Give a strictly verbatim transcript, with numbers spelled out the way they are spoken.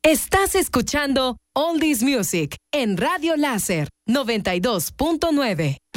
Estás escuchando Oldies Music en Radio Láser noventa y dos punto nueve.